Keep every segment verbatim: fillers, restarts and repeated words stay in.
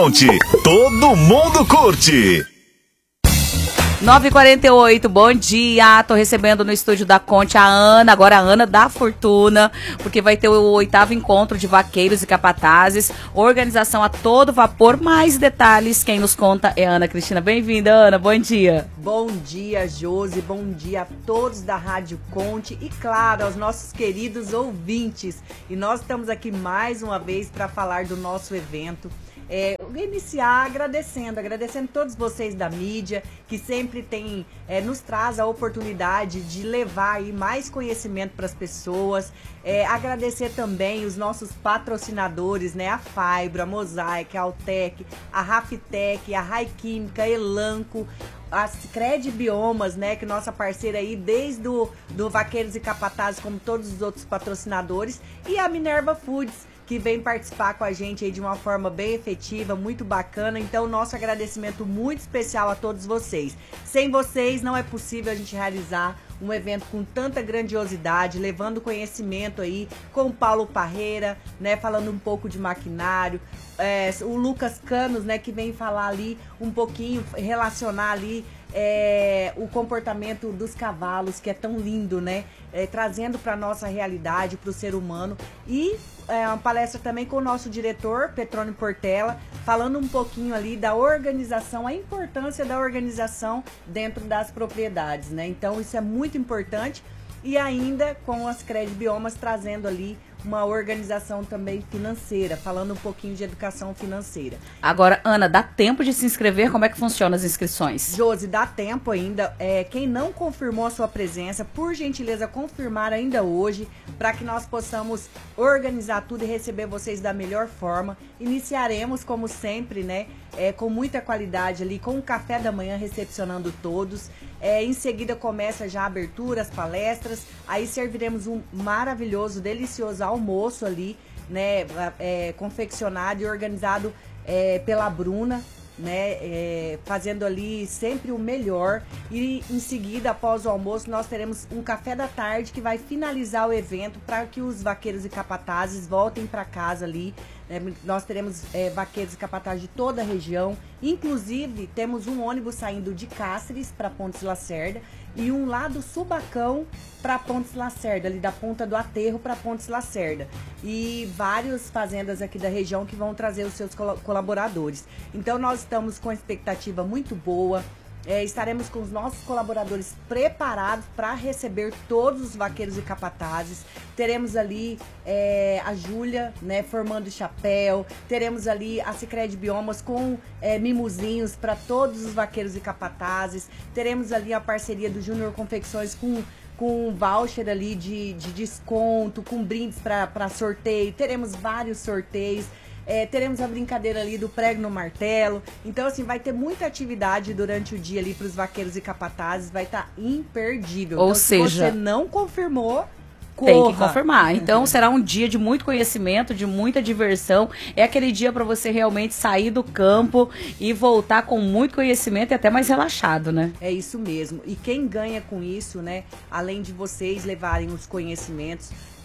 Todo mundo curte. nove e quarenta e oito, bom dia, tô recebendo no estúdio da Conte a Ana, agora a Ana da Fortuna, porque vai ter o oitavo encontro de vaqueiros e capatazes, organização a todo vapor, mais detalhes, quem nos conta é a Ana Cristina. Bem-vinda, Ana, bom dia. Bom dia, Josi, bom dia a todos da Rádio Conte e, claro, aos nossos queridos ouvintes. E nós estamos aqui mais uma vez para falar do nosso evento. É, iniciar agradecendo, agradecendo todos vocês da mídia, que sempre tem, é, nos traz a oportunidade de levar aí mais conhecimento para as pessoas. É, agradecer também os nossos patrocinadores, né? A Fibro, a Mosaic, a Altec, a Rafitec, a Rai Química, Elanco, a Sicredi Biomas, né, que é nossa parceira aí desde do, do Vaqueiros e Capatazes, como todos os outros patrocinadores, e a Minerva Foods, que vem participar com a gente aí de uma forma bem efetiva, muito bacana. Então, nosso agradecimento muito especial a todos vocês. Sem vocês, não é possível a gente realizar um evento com tanta grandiosidade, levando conhecimento aí com o Paulo Parreira, né, falando um pouco de maquinário, é, o Lucas Canos, né, que vem falar ali um pouquinho, relacionar ali É, o comportamento dos cavalos, que é tão lindo, né? É, trazendo para nossa realidade, para o ser humano. E é, uma palestra também com o nosso diretor, Petrônio Portela, falando um pouquinho ali da organização, a importância da organização dentro das propriedades, né? Então isso é muito importante. E ainda com as Sicredi Biomas trazendo ali uma organização também financeira, falando um pouquinho de educação financeira. Agora, Ana, dá tempo de se inscrever? Como é que funcionam as inscrições? Josi, dá tempo ainda. É, quem não confirmou a sua presença, por gentileza, confirmar ainda hoje, para que nós possamos organizar tudo e receber vocês da melhor forma. Iniciaremos, como sempre, né, é, com muita qualidade ali, com o café da manhã, recepcionando todos. É, em seguida começa já a abertura, as palestras, aí serviremos um maravilhoso, delicioso almoço ali, né, é, confeccionado e organizado é, pela Bruna, né, é, fazendo ali sempre o melhor. E em seguida, após o almoço, nós teremos um café da tarde que vai finalizar o evento para que os vaqueiros e capatazes voltem para casa ali. Nós teremos é, vaqueiros e capatazes de toda a região, inclusive temos um ônibus saindo de Cáceres para Pontes Lacerda e um lá do Subacão para Pontes Lacerda, ali da Ponta do Aterro para Pontes Lacerda. E várias fazendas aqui da região que vão trazer os seus colaboradores. Então nós estamos com expectativa muito boa. É, estaremos com os nossos colaboradores preparados para receber todos os vaqueiros e capatazes. Teremos ali é, a Júlia, né, formando chapéu. Teremos ali a Sicredi Biomas com é, mimosinhos para todos os vaqueiros e capatazes. Teremos ali a parceria do Júnior Confecções com com um voucher ali de, de desconto, com brindes para sorteio. Teremos vários sorteios. É, teremos a brincadeira ali do prego no martelo. Então, assim, vai ter muita atividade durante o dia ali para os vaqueiros e capatazes. Vai estar tá imperdível. Ou então, seja, se você não confirmou, tem corra. que confirmar. Então, será um dia de muito conhecimento, de muita diversão. É aquele dia para você realmente sair do campo e voltar com muito conhecimento e até mais relaxado, né? É isso mesmo. E quem ganha com isso, né? Além de vocês levarem os conhecimentos,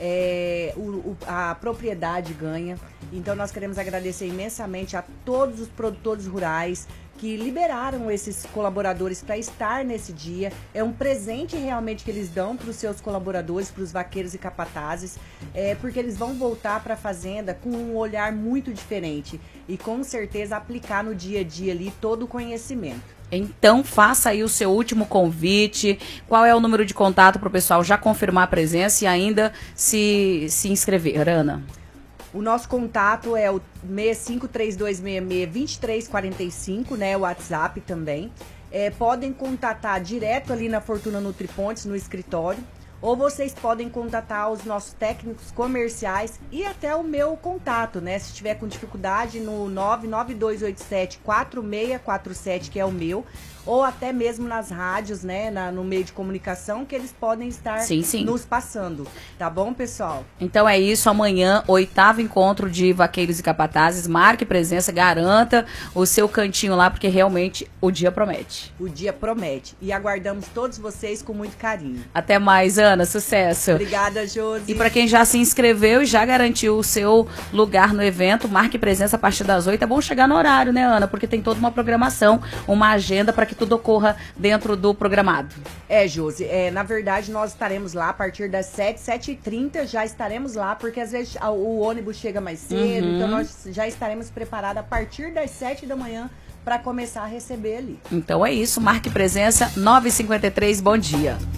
é, o, o, a propriedade ganha. Então, nós queremos agradecer imensamente a todos os produtores rurais que liberaram esses colaboradores para estar nesse dia. É um presente realmente que eles dão para os seus colaboradores, para os vaqueiros e capatazes, é, porque eles vão voltar para a fazenda com um olhar muito diferente e com certeza aplicar no dia a dia ali todo o conhecimento. Então faça aí o seu último convite. Qual é o número de contato para o pessoal já confirmar a presença e ainda se, se inscrever, Ana? O nosso contato é o seis cinco três dois seis seis, dois três quatro cinco, né? O WhatsApp também. É, podem contatar direto ali na Fortuna Nutripontes, no escritório. Ou vocês podem contatar os nossos técnicos comerciais e até o meu contato, né? Se estiver com dificuldade, no nove nove dois oito sete, quatro seis quatro sete, que é o meu. ou até mesmo nas rádios, né, na, no meio de comunicação, que eles podem estar sim, sim. nos passando. Tá bom, pessoal? Então é isso, amanhã, oitavo encontro de vaqueiros e capatazes. Marque presença, garanta o seu cantinho lá, porque realmente o dia promete. O dia promete. E aguardamos todos vocês com muito carinho. Até mais, Ana. Sucesso. Obrigada, Josi. E para quem já se inscreveu e já garantiu o seu lugar no evento, marque presença a partir das oito. É bom chegar no horário, né, Ana? Porque tem toda uma programação, uma agenda para que tudo ocorra dentro do programado. É, Josi. É, na verdade, nós estaremos lá a partir das sete, sete e trinta. Já estaremos lá, porque às vezes o ônibus chega mais cedo. Uhum. Então, nós já estaremos preparados a partir das sete da manhã para começar a receber ali. Então é isso. Marque presença, nove e cinquenta e três. Bom dia.